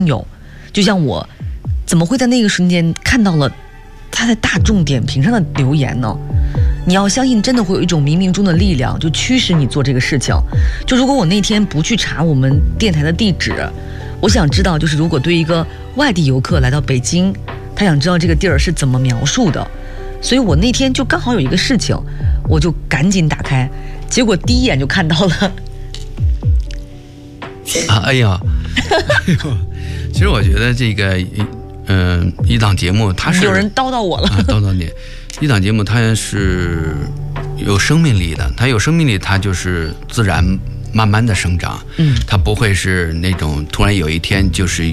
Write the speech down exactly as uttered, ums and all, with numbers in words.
友，就像我怎么会在那个瞬间看到了他在大众点评上的留言呢？你要相信真的会有一种冥冥中的力量就驱使你做这个事情。就如果我那天不去查我们电台的地址，我想知道就是如果对一个外地游客来到北京，他想知道这个地儿是怎么描述的，所以我那天就刚好有一个事情，我就赶紧打开，结果第一眼就看到了啊，哎呀，哎呦，其实我觉得这个嗯、呃，一档节目它是有人叨叨我了、 啊、叨叨你，一档节目它是有生命力的，它有生命力，它就是自然慢慢的生长，嗯，它不会是那种突然有一天就是